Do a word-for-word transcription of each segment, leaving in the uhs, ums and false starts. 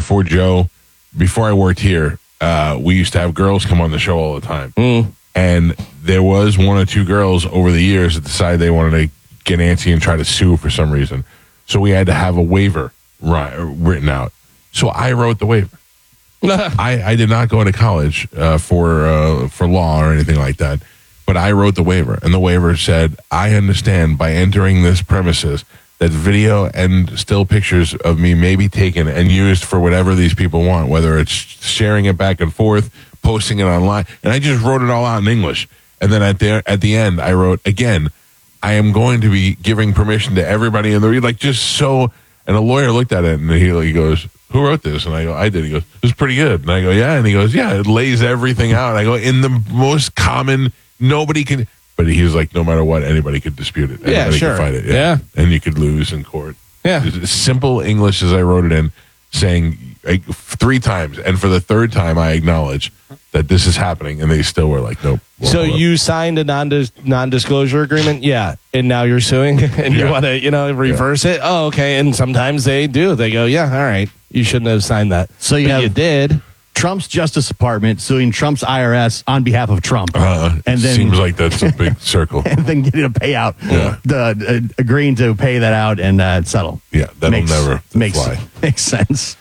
before Joe, before I worked here, uh, we used to have girls come on the show all the time. Mm. And there was one or two girls over the years that decided they wanted to get antsy and try to sue for some reason. So we had to have a waiver ri- written out. So I wrote the waiver. I, I did not go to college uh, for uh, for law or anything like that, but I wrote the waiver. And the waiver said, I understand by entering this premises that video and still pictures of me may be taken and used for whatever these people want, whether it's sharing it back and forth, posting it online. And I just wrote it all out in English. And then at the, at the end, I wrote, again, I am going to be giving permission to everybody in the read, like just so. And the lawyer looked at it and he, he goes, who wrote this? And I go, I did. He goes, it was pretty good. And I go, yeah. And he goes, yeah, it lays everything out. And I go, in the most common, nobody can. But he was like, no matter what, anybody could dispute it. Yeah, Anybody sure. could fight it. Yeah. Yeah. And you could lose in court. Yeah. Just as simple English as I wrote it in, saying like, three times. And for the third time, I acknowledge that this is happening. And they still were like, nope. So you signed a non-dis- non-disclosure agreement? Yeah. And now you're suing and you Yeah. want to, you know, reverse it? Oh, okay. And sometimes they do. They go, yeah, all right. You shouldn't have signed that. So you But have- you did. Trump's Justice Department suing Trump's I R S on behalf of Trump. Uh, and then seems like that's a big circle. and then getting a payout. Yeah. The, uh, agreeing to pay that out and uh, settle. Yeah, that'll makes, never makes, fly. Makes sense.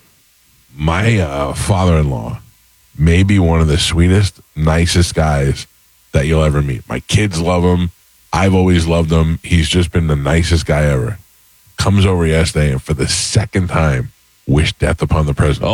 My uh, father-in-law may be one of the sweetest, nicest guys that you'll ever meet. My kids love him. I've always loved him. He's just been the nicest guy ever. Comes over yesterday and for the second time wished death upon the president.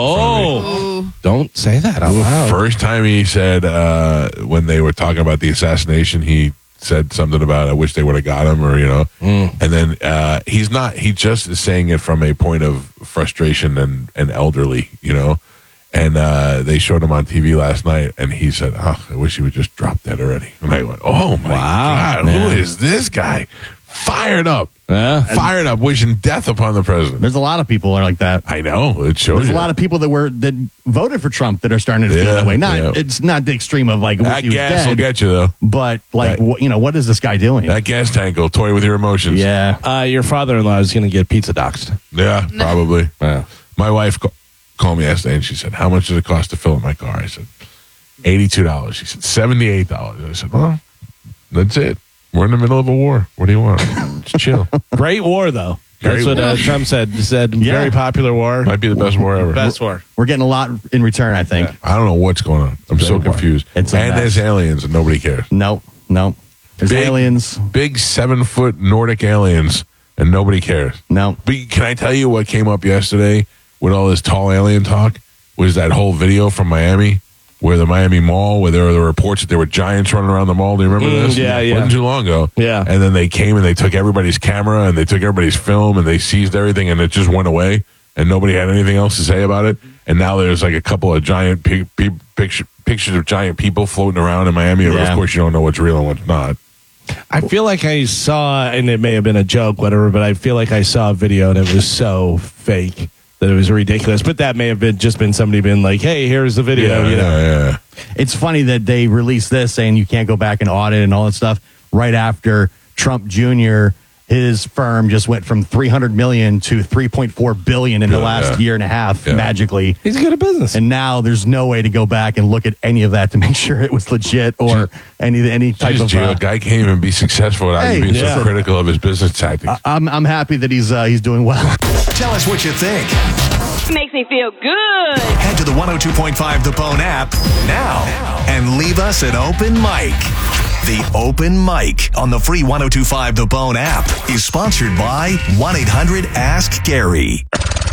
Oh, don't say that out loud. First time he said, uh, when they were talking about the assassination, he said something about, I wish they would have got him, or, you know. Mm. And then uh, he's not, he just is saying it from a point of frustration and, and elderly, you know. And uh, they showed him on T V last night, and he said, oh, I wish he would just drop dead already. And I went, oh, my Wow, God, man. who is this guy? Fired up. Yeah. Fired up, wishing death upon the president. There's a lot of people are like that. I know. It shows There's you. a lot of people that were that voted for Trump that are starting to feel Yeah, that way. Not yeah. it's not the extreme of like That he was gas will dead, get you, though. but like That- what, you know, what is this guy doing? That gas tank will toy with your emotions. yeah, Uh, your father-in-law is going to get pizza doxed. Yeah, probably. Yeah. My wife ca- called me yesterday and she said, how much does it cost to fill up my car? I said, eighty-two dollars. She said, seventy-eight dollars. I said, well, that's it. We're in the middle of a war. What do you want? Just chill. Great war, though. That's Great what uh, war. Trump said. He said, Yeah. very popular war. Might be the best war ever. Best war. we're getting a lot in return. I think. I don't know what's going on. I'm so Great war. confused. It's a and mess. there's aliens and nobody cares. No, no. There's Big- aliens. Big seven foot Nordic aliens and nobody cares. No. But can I tell you what came up yesterday with all this tall alien talk? Was that whole video from Miami where the Miami Mall, where there were the reports that there were giants running around the mall. Do you remember Mm, this? yeah, It yeah. wasn't too long ago. Yeah. And then they came and they took everybody's camera and they took everybody's film and they seized everything and it just went away and nobody had anything else to say about it. And now there's like a couple of giant pe- pe- picture, pictures of giant people floating around in Miami. And Yeah. of course, you don't know what's real and what's not. I feel like I saw, and it may have been a joke, whatever, but I feel like I saw a video and it was so fake that it was ridiculous. But that may have been just been somebody being like, hey, here's the video. Yeah, you know? yeah, yeah. It's funny that they released this saying you can't go back and audit and all that stuff right after Trump Junior His firm just went from three hundred million to three point four billion in the Yeah, last yeah. year and a half Yeah. magically. He's good at business. And now there's no way to go back and look at any of that to make sure it was legit or any any type Jeez, of. Gio, Uh, a guy can't even be successful without Hey, you being yeah. so critical of his business tactics. I'm I'm happy that he's uh, he's doing well. Tell us what you think. Makes me feel good. Head to the one oh two point five The Bone app now and leave us an open mic. The Open Mic on the free one oh two point five The Bone app is sponsored by one eight hundred ask Gary.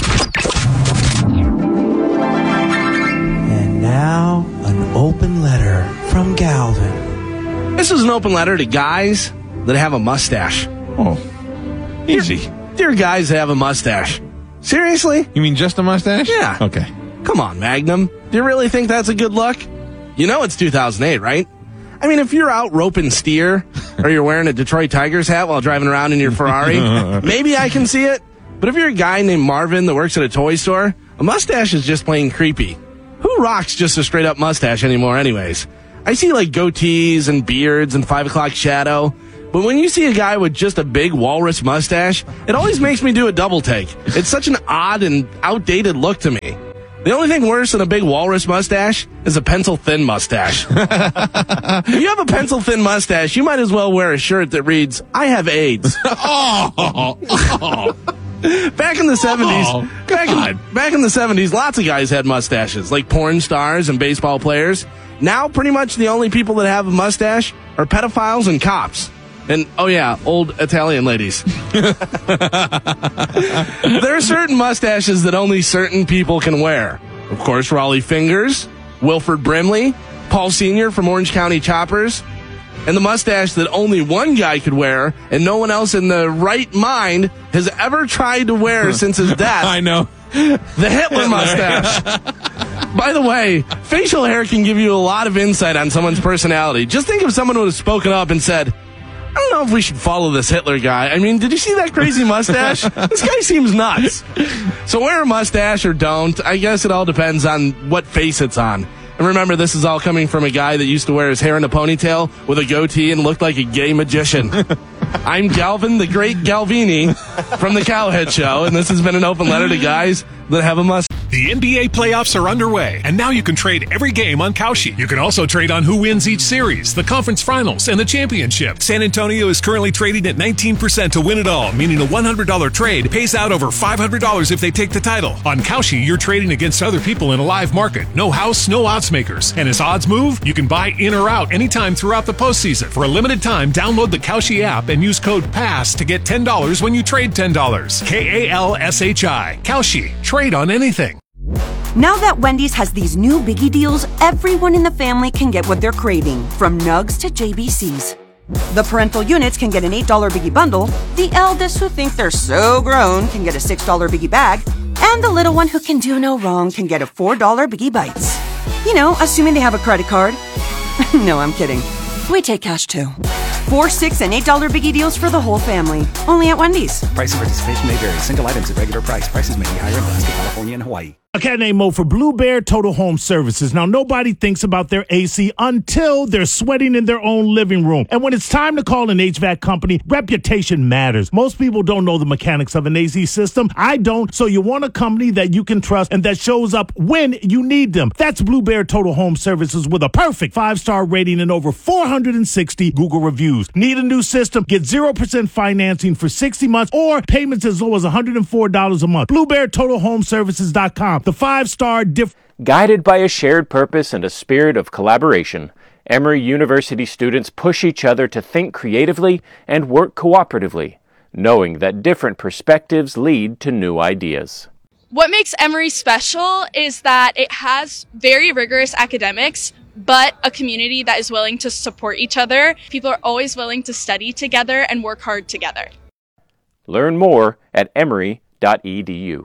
And now, an open letter from Galvin. This is an open letter to guys that have a mustache. Oh, easy. Dear guys that have a mustache. Seriously? You mean just a mustache? Yeah. Okay. Come on, Magnum. Do you really think that's a good look? You know it's two thousand eight, right? I mean, if you're out roping steer or you're wearing a Detroit Tigers hat while driving around in your Ferrari, maybe I can see it. But if you're a guy named Marvin that works at a toy store, a mustache is just plain creepy. Who rocks just a straight up mustache anymore anyways? I see like goatees and beards and five o'clock shadow, But when you see a guy with just a big walrus mustache, it always makes me do a double take. It's such an odd and outdated look to me. The only thing worse than a big walrus mustache is a pencil-thin mustache. If you have a pencil-thin mustache, you might as well wear a shirt that reads, "I have AIDS." Oh, oh. Back in the seventies, Oh, back, in, back in the seventies, lots of guys had mustaches, like porn stars and baseball players. Now, pretty much the only people that have a mustache are pedophiles and cops. And, oh yeah, old Italian ladies. There are certain mustaches that only certain people can wear. Of course, Raleigh Fingers, Wilford Brimley, Paul Senior from Orange County Choppers, and the mustache that only one guy could wear and no one else in the right mind has ever tried to wear since his death. I know. The Hitler mustache. By the way, facial hair can give you a lot of insight on someone's personality. Just think if someone would have spoken up and said, "I don't know if we should follow this Hitler guy. I mean, did you see that crazy mustache? This guy seems nuts." So wear a mustache or don't. I guess it all depends on what face it's on. And remember, this is all coming from a guy that used to wear his hair in a ponytail with a goatee and looked like a gay magician. I'm Galvin, the great Galvini from the Cowhead Show, and this has been an open letter to guys that have a mustache. The N B A playoffs are underway, and now you can trade every game on Kalshi. You can also trade on who wins each series, the conference finals, and the championship. San Antonio is currently trading at nineteen percent to win it all, meaning a one hundred dollars trade pays out over five hundred dollars if they take the title. On Kalshi, you're trading against other people in a live market. No house, no odds makers. And as odds move, you can buy in or out anytime throughout the postseason. For a limited time, download the Kalshi app and use code PASS to get ten dollars when you trade ten dollars. K A L S H I. Kalshi. Trade on anything. Now that Wendy's has these new biggie deals, everyone in the family can get what they're craving, from nugs to J B Cs. The parental units can get an eight dollar biggie bundle, the eldest who think they're so grown can get a six dollar biggie bag, and the little one who can do no wrong can get a four dollar biggie bites. You know, assuming they have a credit card. No, I'm kidding. We take cash too. Four, six, and eight dollar biggie deals for the whole family. Only at Wendy's. Price and participation may vary. Single items at regular price. Prices may be higher in Alaska, California, and Hawaii. A cat named Mo for Blue Bear Total Home Services. Now, nobody thinks about their A C until they're sweating in their own living room. And when it's time to call an H V A C company, reputation matters. Most people don't know the mechanics of an A C system. I don't, so you want a company that you can trust and that shows up when you need them. That's Blue Bear Total Home Services with a perfect five-star rating and over four hundred sixty Google reviews. Need a new system? Get zero percent financing for sixty months or payments as low as one hundred four dollars a month. Blue Bear Total Home Services dot com. The five-star diff... Guided by a shared purpose and a spirit of collaboration, Emory University students push each other to think creatively and work cooperatively, knowing that different perspectives lead to new ideas. What makes Emory special is that it has very rigorous academics, but a community that is willing to support each other. People are always willing to study together and work hard together. Learn more at emory dot e d u.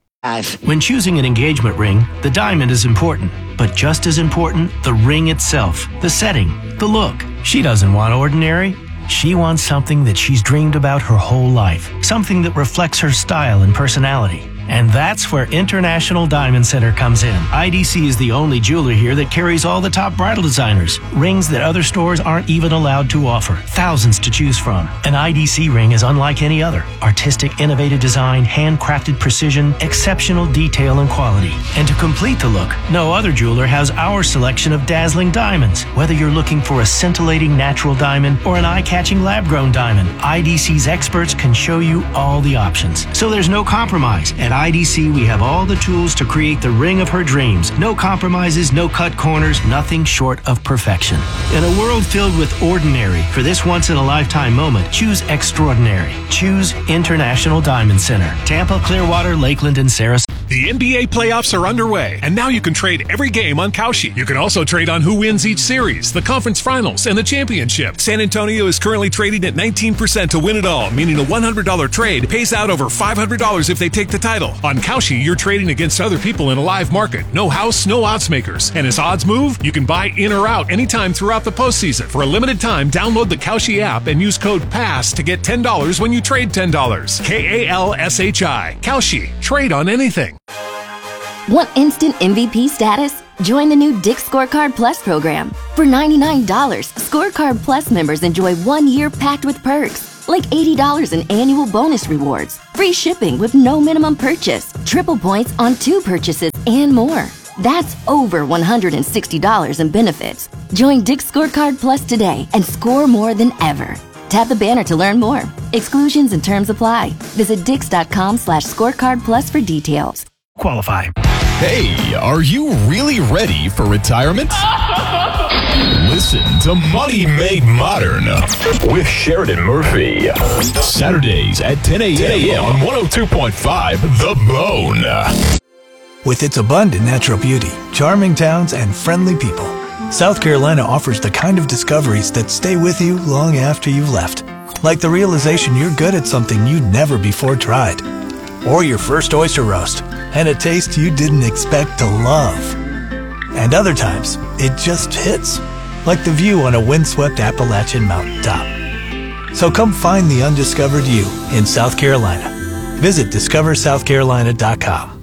When choosing an engagement ring, the diamond is important, but just as important, the ring itself, the setting, the look. She doesn't want ordinary. She wants something that she's dreamed about her whole life, something that reflects her style and personality. And that's where International Diamond Center comes in. I D C is the only jeweler here that carries all the top bridal designers, rings that other stores aren't even allowed to offer, thousands to choose from. An I D C ring is unlike any other. Artistic, innovative design, handcrafted precision, exceptional detail and quality. And to complete the look, no other jeweler has our selection of dazzling diamonds. Whether you're looking for a scintillating natural diamond or an eye-catching lab-grown diamond, I D C's experts can show you all the options. So there's no compromise. At I D C, we have all the tools to create the ring of her dreams. No compromises, no cut corners, nothing short of perfection. In a world filled with ordinary, for this once-in-a-lifetime moment, choose extraordinary. Choose International Diamond Center. Tampa, Clearwater, Lakeland, and Sarasota. The N B A playoffs are underway, and now you can trade every game on Kalshi. You can also trade on who wins each series, the conference finals, and the championship. San Antonio is currently trading at nineteen percent to win it all, meaning a one hundred dollars trade pays out over five hundred dollars if they take the title. On Kalshi, you're trading against other people in a live market. No house, no odds makers. And as odds move, you can buy in or out anytime throughout the postseason. For a limited time, download the Kalshi app and use code PASS to get ten dollars when you trade ten dollars. K A L S H I. Kalshi. Trade on anything. Want instant M V P status? Join the new Dick's Scorecard Plus program. For ninety-nine dollars, Scorecard Plus members enjoy one year packed with perks, like eighty dollars in annual bonus rewards, free shipping with no minimum purchase, triple points on two purchases, and more. That's over one hundred sixty dollars in benefits. Join Dick's Scorecard Plus today and score more than ever. Tap the banner to learn more. Exclusions and terms apply. Visit dix.com slash scorecard plus for details. Qualify. Hey, are you really ready for retirement? Listen to Money Made Modern with Sheridan Murphy. Saturdays at ten a.m. on one oh two point five The Bone. With its abundant natural beauty, charming towns, and friendly people, South Carolina offers the kind of discoveries that stay with you long after you've left. Like the realization you're good at something you'd never before tried. Or your first oyster roast, and a taste you didn't expect to love. And other times, it just hits. Like the view on a windswept Appalachian mountaintop. So come find the undiscovered you in South Carolina. Visit discover south carolina dot com.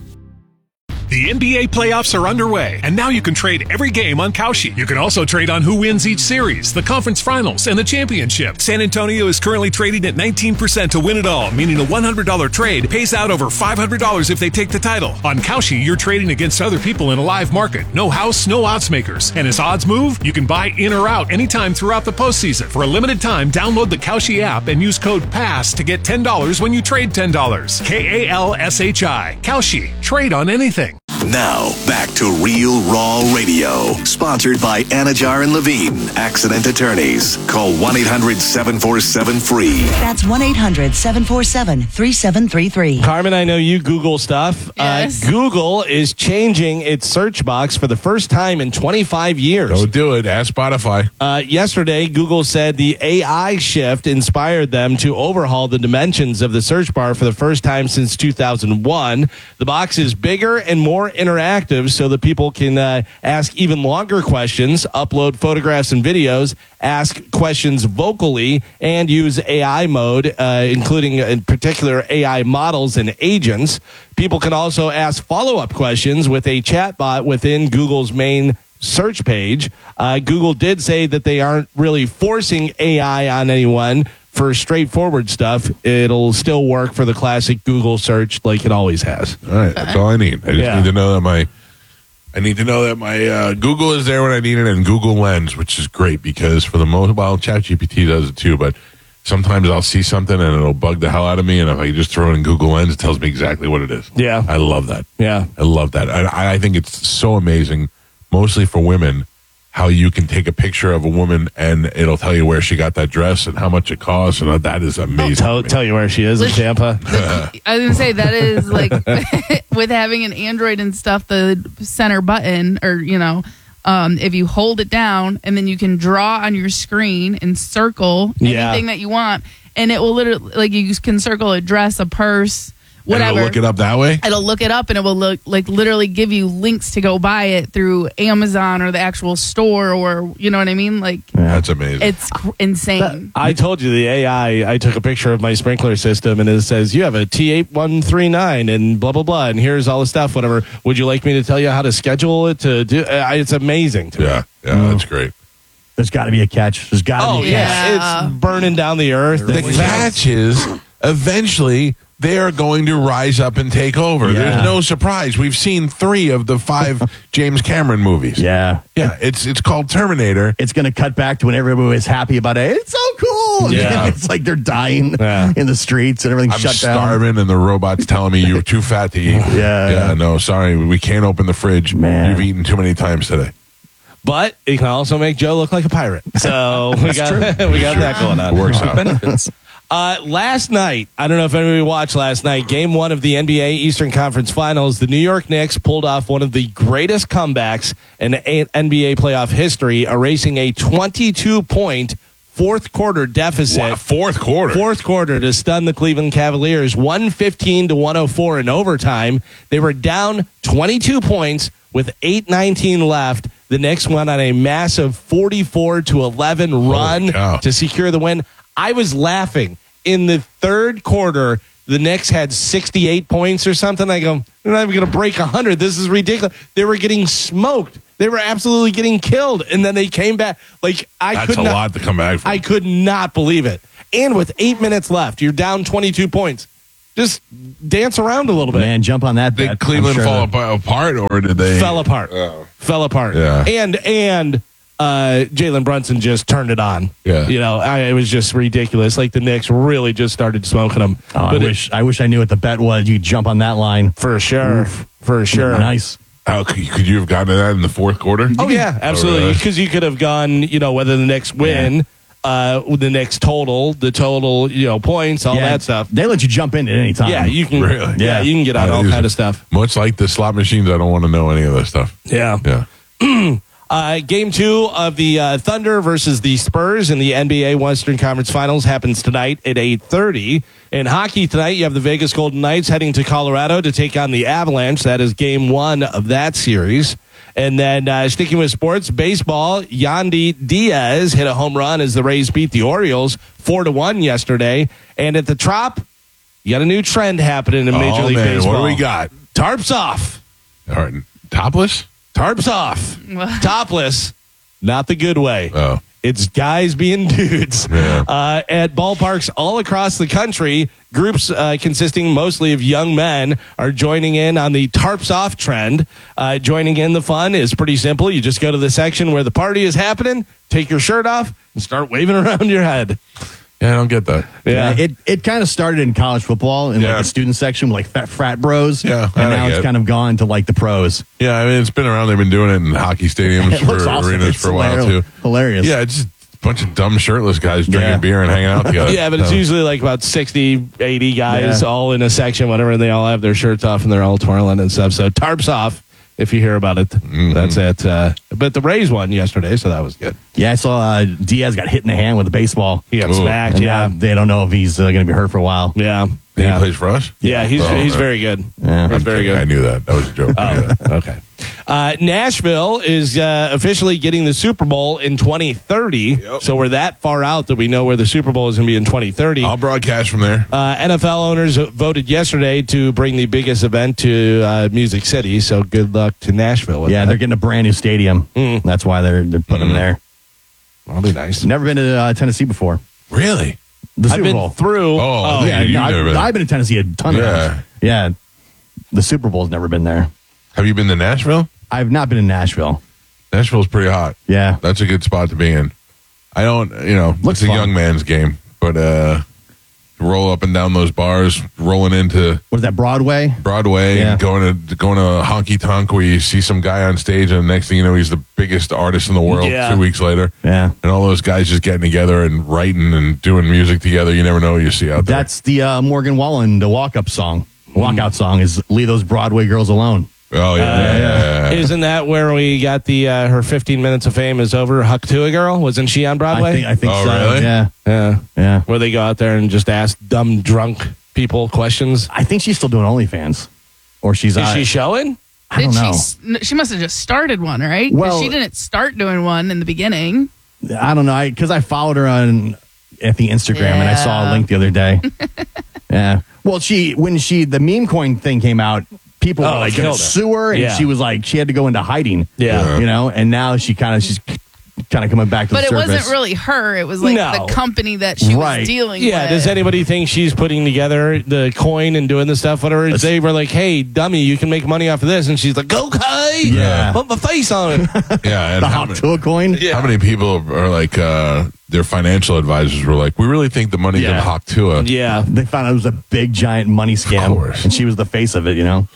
The N B A playoffs are underway, and now you can trade every game on Kalshi. You can also trade on who wins each series, the conference finals, and the championship. San Antonio is currently trading at nineteen percent to win it all, meaning a one hundred dollars trade pays out over five hundred dollars if they take the title. On Kalshi, you're trading against other people in a live market. No house, no odds makers. And as odds move, you can buy in or out anytime throughout the postseason. For a limited time, download the Kalshi app and use code PASS to get ten dollars when you trade ten dollars. K A L S H I. Kalshi. Trade on anything. Now, back to Real Raw Radio. Sponsored by Anajar and Levine, Accident Attorneys. Call one eight hundred seven four seven free. That's one eight hundred seven four seven three seven three three. Carmen, I know you Google stuff. Yes. Uh, Google is changing its search box for the first time in twenty-five years. Don't do it. Ask Spotify. Uh, yesterday, Google said the A I shift inspired them to overhaul the dimensions of the search bar for the first time since two thousand one. The box is bigger and more interactive so that people can uh, ask even longer questions, upload photographs and videos, ask questions vocally, and use A I mode, uh, including uh, in particular A I models and agents. People can also ask follow-up questions with a chatbot within Google's main search page. Uh, Google did say that they aren't really forcing A I on anyone for straightforward stuff. It'll still work for the classic Google search like it always has. All right, that's all I need. I just Yeah. need to know that my I need to know that my uh, Google is there when I need it, and Google Lens, which is great because for the most, well, ChatGPT does it too, but sometimes I'll see something and it'll bug the hell out of me, and if I just throw it in Google Lens, it tells me exactly what it is. Yeah. I love that. Yeah. I love that. I, I think it's so amazing, mostly for women, how you can take a picture of a woman and it'll tell you where she got that dress and how much it costs, and that is amazing. Tell, tell you where she is in Tampa. I was going to say, that is like, with having an Android and stuff, the center button, or, you know, um, if you hold it down and then you can draw on your screen and circle Yeah. anything that you want, and it will literally, like, you can circle a dress, a purse, And whatever. it'll look it up that way? It'll look it up and it will look like literally give you links to go buy it through Amazon or the actual store, or you know what I mean? Like, That's amazing. it's cr- insane. I told you the A I, I took a picture of my sprinkler system and it says, you have a T eight one three nine and blah, blah, blah. And here's all the stuff, whatever. Would you like me to tell you how to schedule it to do? Uh, it's amazing to yeah, me. yeah, that's great. There's got to be a catch. There's got to Oh, be a catch. yeah. It's burning down the earth. The catch is eventually they are going to rise up and take over. Yeah. There's no surprise. We've seen three of the five James Cameron movies. Yeah. Yeah, it's it's called Terminator. It's going to cut back to when everybody was happy about it. It's so cool. Yeah. It's like they're dying Yeah. in the streets and everything's I'm shut down. starving, and the robot's telling me you're too fat to eat. Yeah. yeah. No, sorry, we can't open the fridge. Man. You've eaten too many times today. But it can also make Joe look like a pirate. So we got we got that going on. It works out. Benefits. Uh, last night, I don't know if anybody watched last night, game one of the N B A Eastern Conference Finals, the New York Knicks pulled off one of the greatest comebacks in N B A playoff history, erasing a twenty-two point fourth quarter deficit. Wow, fourth quarter. Fourth quarter to stun the Cleveland Cavaliers, one fifteen to one oh four in overtime. They were down twenty-two points with eight nineteen left. The Knicks went on a massive forty-four to eleven run cow. to secure the win. I was laughing in the third quarter. the Knicks had sixty-eight points or something. I go, they're not even going to break one hundred. This is ridiculous. They were getting smoked. They were absolutely getting killed. And then they came back. Like, I That's could a not, lot to come back from. I could not believe it. And with eight minutes left, you're down twenty-two points. Just dance around a little bit. Man, jump on that. Did bet. Cleveland I'm sure fall that- ap- apart, or did they Fell apart. Oh. Fell apart. Yeah. And, and, uh, Jalen Brunson just turned it on. Yeah. You know, I, it was just ridiculous. Like the Knicks really just started smoking them. Oh, I But it- wish I wish I knew what the bet was. You jump on that line for sure. For sure. Nice. How could you, could you have gotten to that in the fourth quarter? Oh yeah, absolutely. really? Because you could have gone, you know, whether the Knicks win, uh, the Knicks total, the total, you know, points, all Yeah, that stuff. They let you jump in at any time. Yeah, you can. Really? Yeah, you can get on Yeah, all these kind are- of stuff. Much like the slot machines, I don't want to know any of this stuff. Yeah. Yeah. Uh, game two of the uh, Thunder versus the Spurs in the N B A Western Conference Finals happens tonight at eight thirty. In hockey tonight, you have the Vegas Golden Knights heading to Colorado to take on the Avalanche. That is game one of that series. And then uh, sticking with sports, baseball, Yandy Diaz hit a home run as the Rays beat the Orioles four to one yesterday. And at the Trop, you got a new trend happening in Major Oh, League man, Baseball. what do we got? Tarps off. All right. Topless? Tarps off. Topless. Not the good way. Oh. It's guys being dudes. Yeah. Uh, at ballparks all across the country, groups uh, consisting mostly of young men are joining in on the tarps off trend. Uh, joining in the fun is pretty simple. You just go to the section where the party is happening, take your shirt off, and start waving around your head. Yeah, I don't get that. Yeah. it it kind of started in college football in Yeah. like the student section with like frat, frat bros. Yeah, and that I now it's get. kind of gone to like the pros. Yeah, I mean, it's been around. They've been doing it in hockey stadiums It looks for awesome. arenas It's for a while, hilarious. too. Hilarious. Yeah, it's just a bunch of dumb shirtless guys drinking Yeah. beer and hanging out together. Yeah, but it's So- usually like about sixty, eighty guys Yeah. all in a section, whatever, and they all have their shirts off and they're all twirling and stuff. So tarps off if you hear about it. Mm-hmm. That's it. Uh, but the Rays won yesterday, so that was good. Yeah, I saw uh, Diaz got hit in the hand with a baseball. He got Ooh. smacked, And yeah. now they don't know if he's uh, going to be hurt for a while. Yeah. He Yeah. plays for us? Yeah, he's Oh, he's okay. very good. Yeah. He's very I good. knew that. That was a joke. I knew that. Okay. Uh, Nashville is uh, officially getting the Super Bowl in twenty thirty. Yep. So we're that far out that we know where the Super Bowl is going to be in twenty thirty. I'll broadcast from there. Uh, N F L owners voted yesterday to bring the biggest event to uh, Music City. So good luck to Nashville. with Yeah, that. they're getting a brand new stadium. Mm. That's why they're they're putting Mm. them there. That'll be nice. Never been to uh, Tennessee before. Really? The I've Super been Bowl. through. Oh, yeah, you've no, I've, never been. I've been to Tennessee a ton of Yeah. times. Yeah, the Super Bowl's never been there. Have you been to Nashville? I've not been in Nashville. Nashville's pretty hot. Yeah, That's a good spot to be in. I don't, you know, Looks it's a fun. young man's game, but uh, roll up and down those bars, rolling into what is that, Broadway? Broadway, Yeah. and going to going to honky tonk where you see some guy on stage, and the next thing you know, he's the biggest artist in the world. Yeah. Two weeks later, Yeah, and all those guys just getting together and writing and doing music together. You never know what you see out there. that's the uh, Morgan Wallen, the walk-up song. Walkout song is "Leave Those Broadway Girls Alone." oh yeah, yeah, yeah, yeah. Isn't that where we got the uh, her fifteen minutes of fame is over? Huck to a girl, wasn't she on Broadway? I think, I think Oh, so. really? Yeah, yeah, yeah. where they go out there and just ask dumb drunk people questions. I think she's still doing OnlyFans, or she's. Is uh, she showing? I don't Did know. she? s- n- She must have just started one, right? 'Cause Well- she didn't start doing one in the beginning. I don't know. I because I followed her on at the Instagram and I saw a Yeah. link the other day. Yeah. Well, she when she the meme coin thing came out, people Oh, were like killed going her. to sue her, and Yeah. she was like she had to go into hiding. Yeah. You know, and now she kind of she's kind of coming back to But the it surface. wasn't really her. It was like No. the company that she Right. was dealing Yeah. with. Does anybody think she's putting together the coin and doing the stuff? Whatever. They were like, "Hey, dummy, you can make money off of this," and she's like, "Okay, Yeah. put my face on it." yeah. And the how, hot many, to a coin. how many people are like uh, their financial advisors were like, we really think the money's in Yeah. Haktua. yeah. They found out it was a big giant money scam, course. and she was the face of it. You know,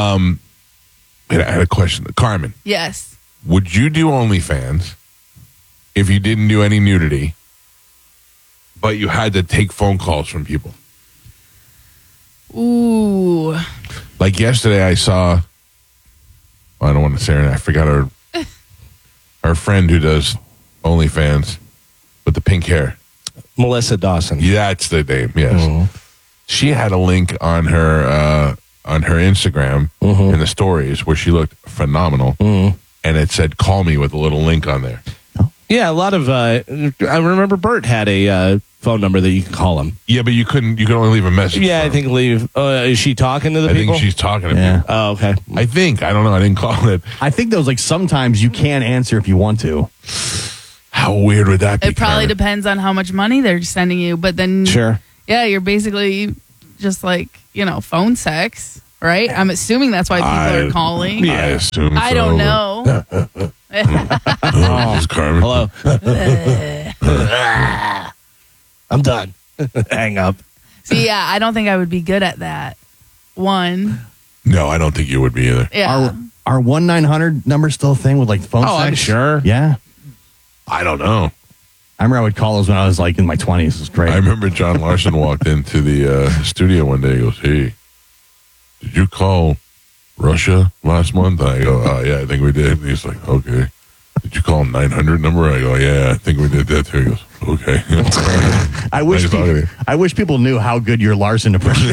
Wait, I had a question, Carmen. Yes. Would you do OnlyFans if you didn't do any nudity, but you had to take phone calls from people? Ooh. Like yesterday, I saw. Well, I don't want to say her name. I forgot her. Our friend who does OnlyFans with the pink hair. Melissa Dawson. Yeah, that's the name. Yes, Mm-hmm. she had a link on her uh, on her Instagram Mm-hmm. in the stories where she looked phenomenal, and it said "call me" with a little link on there. Yeah, a lot of. Uh, I remember Bert had a uh, phone number that you could call him. Yeah, but you couldn't. You could only leave a message. Yeah, for I him. think leave. Uh, is she talking to the I people? think she's talking to Yeah. people. Oh, okay. I think. I don't know. I didn't call it. I think those like sometimes you can answer if you want to. How weird would that be? It probably Karen? depends on how much money they're sending you, but then Sure. yeah, you're basically just like, you know, phone sex, right? I'm assuming that's why people I- are calling. I assume. I so. don't know. Oh, this is Carmen. Hello. I'm done. Hang up. See, yeah, I don't think I would be good at that. One. No, I don't think you would be either. Yeah. Our our one nine hundred number still a thing with like phone Oh, sex? I'm sure. Yeah. I don't know. I remember I would call those when I was like in my twenties. It was great. I remember John Larson walked into the uh, studio one day. He goes, "Hey, did you call Russia last month?" I go, uh, "Yeah, I think we did." And he's like, "Okay." Did you call nine hundred number? I go, "Yeah, I think we did that too." He goes, "Okay." I wish Nice talking to people, you. I wish people knew how good your Larson impression is.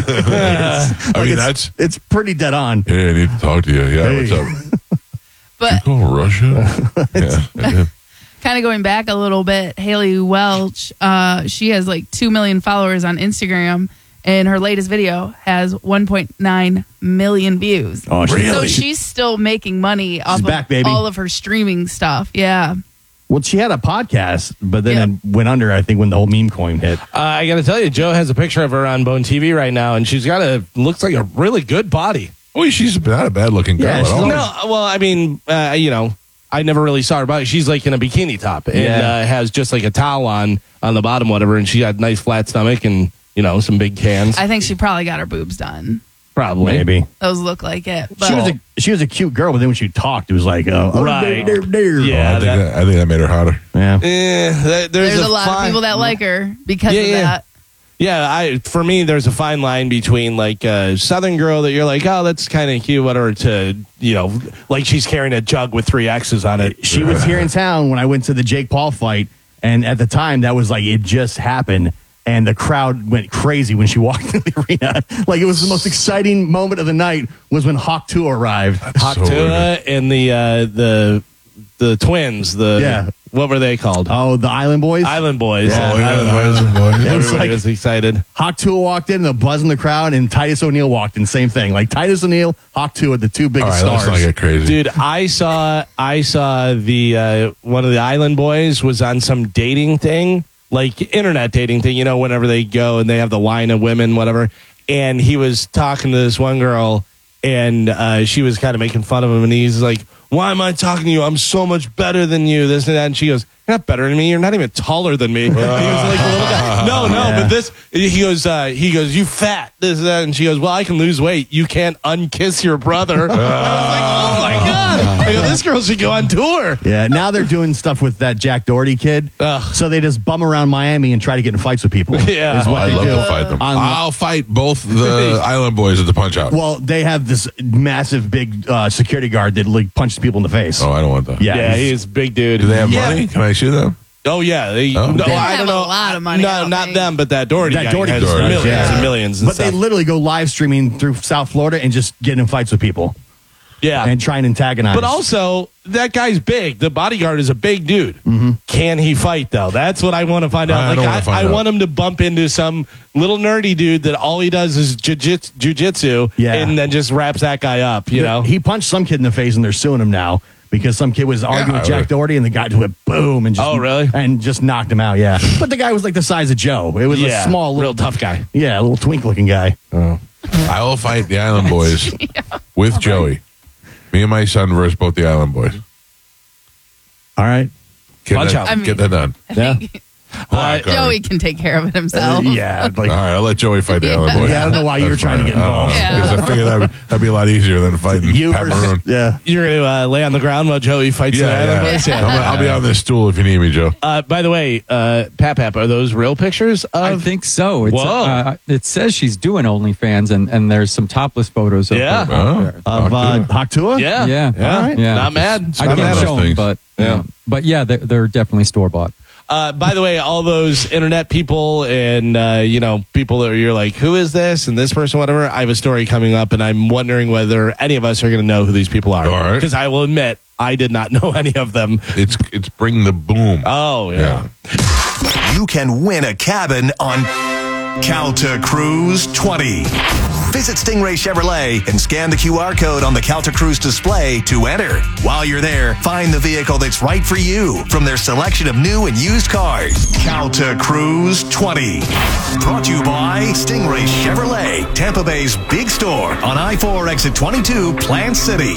I mean, it's, that's it's pretty dead on. yeah. I need to talk to you. Yeah, Hey. what's up? But Did you call Russia? Yeah, I did. kind of going back a little bit, Haley Welch, uh, she has like two million followers on Instagram, and her latest video has one point nine million views. Oh, she- So Really? she's still making money off back, of baby. all of her streaming stuff. Yeah. Well, she had a podcast, but then Yeah. it went under, I think, when the whole meme coin hit. Uh, I got to tell you, Joe has a picture of her on Bone T V right now, and she's got a looks like a really good body. Oh, she's not a bad looking girl Yeah, at she's all. always- No, well, I mean, uh, you know, I never really saw her body. She's like in a bikini top and Yeah. uh, has just like a towel on on the bottom, whatever, and she got a nice flat stomach and you know some big cans. I think she probably got her boobs done. Probably. Maybe. Those look like it. But She was a she was a cute girl, but then when she talked, it was like, uh, oh, Right. there, there, there. Yeah. I think that- that, I think that made her hotter. Yeah. Eh, there- there's, there's, a, lot fine- of people that like her because Yeah, of yeah. that. Yeah, I for me, there's a fine line between like a Southern girl that you're like, oh, that's kind of cute, whatever, to you know, like she's carrying a jug with three X's on it. She was here in town when I went to the Jake Paul fight, and at the time, that was like it just happened, and the crowd went crazy when she walked into the arena. Like it was the most exciting moment of the night was when Hawk Two arrived. Hawk So Tuna and the uh, the the twins. The Yeah. what were they called? Oh, the Island Boys. Island Boys. Yeah. Oh, yeah, Island the Boys. Island Boys. It was Everybody like- was excited. Hawk Two walked in, the buzz in the crowd, and Titus O'Neil walked in. Same thing. Like Titus O'Neil, Hawk Two are the two All biggest right, let's stars. not get crazy. Dude, I saw I saw the uh, one of the Island Boys was on some dating thing, like internet dating thing. You know, whenever they go and they have the line of women, whatever. And he was talking to this one girl, and uh, she was kind of making fun of him, and he's like, "Why am I talking to you? I'm so much better than you." This and that, and she goes, "You're not better than me. You're not even taller than me." And he was like a little guy. No, no, Yeah. but this. He goes, uh, he goes, "You fat." This and that, and she goes, "Well, I can lose weight. You can't unkiss your brother." And I was like, "Oh my god!" I go, "This girl should go on tour." Yeah, now they're doing stuff with that Jack Doherty kid. Ugh. So they just bum around Miami and try to get in fights with people. Yeah. is Oh, what I'd they love do. to fight them. On- I'll fight both the Island Boys at the Punch Out. well, they have this massive, big uh, security guard that like punches people in the face. Oh, I don't want that. Yeah, Yeah, he's- he's a big dude. Do they have Yeah. money? Can I shoot them? Oh yeah, they. Oh. No, They I have don't a know. lot of money, I No, don't not think. them, but that Doherty That guy Doherty has Doherty, millions yeah. and millions. And But they stuff. literally go live streaming through South Florida and just get in fights with people yeah, and try and antagonize. But also, that guy's big. The bodyguard is a big dude. Mm-hmm. Can he fight though? That's what I want to find out. I like don't wanna I, find I out. want him to bump into some little nerdy dude that all he does is jiu-jitsu, jiu-jitsu Yeah. and then just wraps that guy up. You know, he punched some kid in the face and they're suing him now because some kid was arguing Yeah, with Jack right. Doherty and the guy just went boom and just Oh, really? and just knocked him out. Yeah, but the guy was like the size of Joe. It was yeah, a small, real little, tough guy. yeah, a little twink looking guy. I will fight the Island Boys with Joey. Me and my son versus both the Island Boys. All right. Get, Punch that, out. I mean- get that done. Yeah. All right, Carmen. Joey can take care of it himself. Uh, yeah. Like, All right, I'll let Joey fight the Island Boys. Yeah, I don't know why you were That's trying to fine. get involved. Oh, Yeah. 'cause I figured that'd, that'd be a lot easier than fighting you Pat versus- Maroon. yeah. You're going to uh, lay on the ground while Joey fights the Yeah, Island yeah. Boys? I'm gonna- I'll be on this stool if you need me, Joe. Uh, by the way, uh, Pap Pap, are those real pictures of? I think so. It's, Whoa. uh, it says she's doing OnlyFans, and, and there's some topless photos of Yeah. her out Oh. there. Of uh, Hawk Haktua? Yeah. Yeah. Yeah. All right. Yeah. Not mad. I not can't mad. show them, Things. but Yeah. yeah. But yeah, they're, they're definitely store bought. Uh, by the way, all those internet people and, uh, you know, people that you're like, who is this and this person, whatever, I have a story coming up, and I'm wondering whether any of us are going to know who these people are. All right. Because I will admit, I did not know any of them. It's it's Bring the Boom. Oh, yeah. yeah. You can win a cabin on Calta Cruise twenty. Visit Stingray Chevrolet and scan the Q R code on the Calta Cruise display to enter. While you're there, find the vehicle that's right for you from their selection of new and used cars. Calta Cruise twenty. Brought to you by Stingray Chevrolet, Tampa Bay's big store on I four exit twenty-two, Plant City.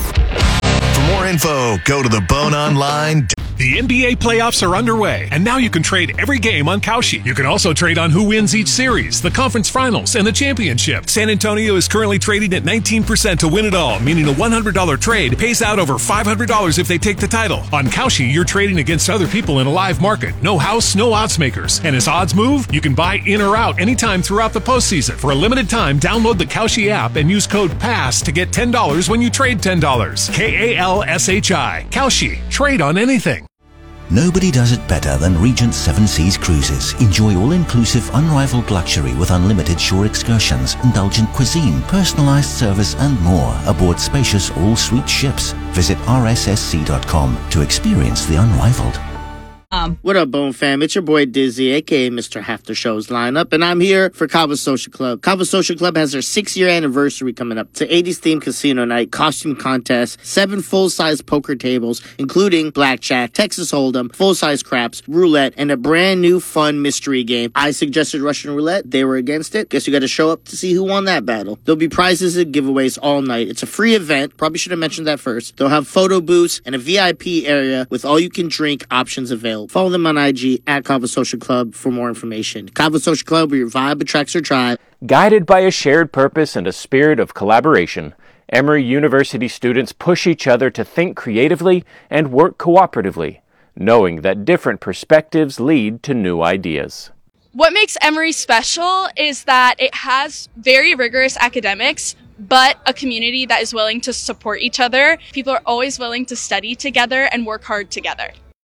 For more info, go to the Bone Online. The N B A playoffs are underway, and now you can trade every game on Kalshi. You can also trade on who wins each series, the conference finals, and the championship. San Antonio is currently trading at nineteen percent to win it all, meaning a one hundred dollars trade pays out over five hundred dollars if they take the title. On Kalshi, you're trading against other people in a live market. No house, no odds makers. And as odds move, you can buy in or out anytime throughout the postseason. For a limited time, download the Kalshi app and use code PASS to get ten dollars when you trade ten dollars. K A L S H I. Kalshi. Trade on anything. Nobody does it better than Regent Seven Seas Cruises. Enjoy all-inclusive, unrivaled luxury with unlimited shore excursions, indulgent cuisine, personalized service, and more aboard spacious all-suite ships. Visit R S S C dot com to experience the unrivaled. Um, what up, Bone fam? It's your boy Dizzy, a k a. Mister Half the Show's lineup, and I'm here for Cava Social Club. Cava Social Club has their six-year anniversary coming up. It's an eighties-themed casino night, costume contest, seven full-size poker tables, including blackjack, Texas Hold'em, full-size craps, roulette, and a brand-new fun mystery game. I suggested Russian roulette. They were against it. Guess you got to show up to see who won that battle. There'll be prizes and giveaways all night. It's a free event. Probably should have mentioned that first. They'll have photo booths and a V I P area with all-you-can-drink options available. Follow them on I G at Cava Social Club for more information. Cava Social Club, where your vibe attracts your tribe. Guided by a shared purpose and a spirit of collaboration, Emory University students push each other to think creatively and work cooperatively, knowing that different perspectives lead to new ideas. What makes Emory special is that it has very rigorous academics, but a community that is willing to support each other. People are always willing to study together and work hard together.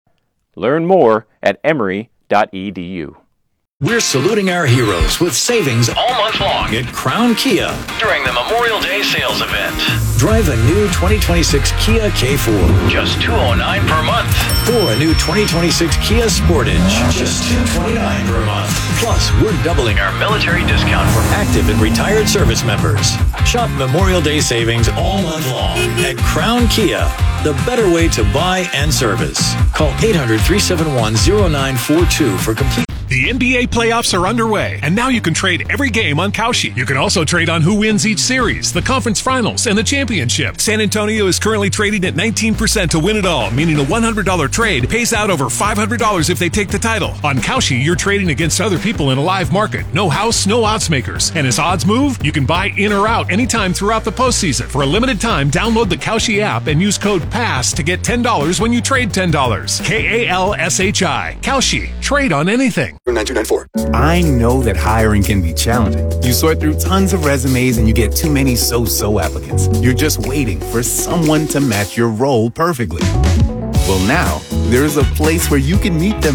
Learn more at emory dot e d u. We're saluting our heroes with savings all month long at Crown Kia during the Memorial Day sales event. Drive a new twenty twenty-six Kia K four, just two hundred nine dollars per month. Or a new twenty twenty-six Kia Sportage, just two hundred twenty-nine dollars per month. Plus, we're doubling our military discount for active and retired service members. Shop Memorial Day savings all month long at Crown Kia, the better way to buy and service. Call eight hundred, three seven one, zero nine four two for complete. The N B A playoffs are underway, and now you can trade every game on Kalshi. You can also trade on who wins each series, the conference finals, and the championship. San Antonio is currently trading at nineteen percent to win it all, meaning a one hundred dollars trade pays out over five hundred dollars if they take the title. On Kalshi, you're trading against other people in a live market. No house, no odds makers. And as odds move, you can buy in or out anytime throughout the postseason. For a limited time, download the Kalshi app and use code PASS to get ten dollars when you trade ten dollars. K A L S H I. Kalshi. Trade on anything. nine two nine four. I know that hiring can be challenging. You sort through tons of resumes and you get too many so-so applicants. You're just waiting for someone to match your role perfectly. Well, now, there's a place where you can meet them